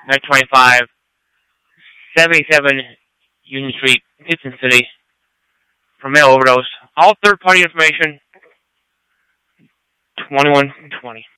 925, 77 Union Street, Gibson City, for mail overdose. All third-party information, 2120.